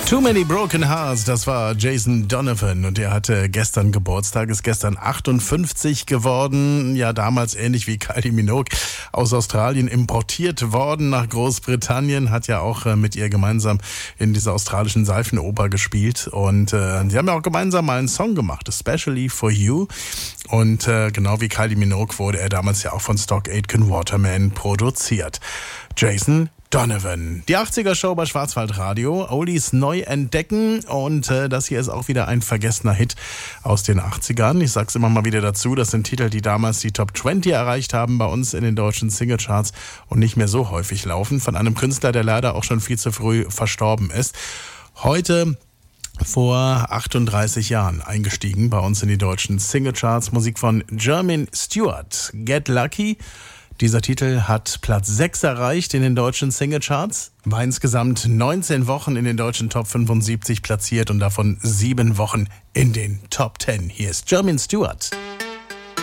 Too Many Broken Hearts, das war Jason Donovan und er hatte gestern Geburtstag, ist gestern 58 geworden, ja damals ähnlich wie Kylie Minogue aus Australien importiert worden nach Großbritannien, hat ja auch mit ihr gemeinsam in dieser australischen Seifenoper gespielt und sie haben ja auch gemeinsam mal einen Song gemacht, Especially for You, und genau wie Kylie Minogue wurde er damals ja auch von Stock Aitken Waterman produziert. Jason Donovan. Die 80er-Show bei Schwarzwaldradio. Oldies neu entdecken und das hier ist auch wieder ein vergessener Hit aus den 80ern. Ich sag's immer mal wieder dazu, das sind Titel, die damals die Top 20 erreicht haben bei uns in den deutschen Singlecharts und nicht mehr so häufig laufen. Von einem Künstler, der leider auch schon viel zu früh verstorben ist. Heute vor 38 Jahren eingestiegen bei uns in die deutschen Singlecharts. Musik von Jermaine Stewart. Get Lucky. Dieser Titel hat Platz 6 erreicht in den deutschen Singlecharts, war insgesamt 19 Wochen in den deutschen Top 75 platziert und davon 7 Wochen in den Top 10. Hier ist Jermaine Stewart.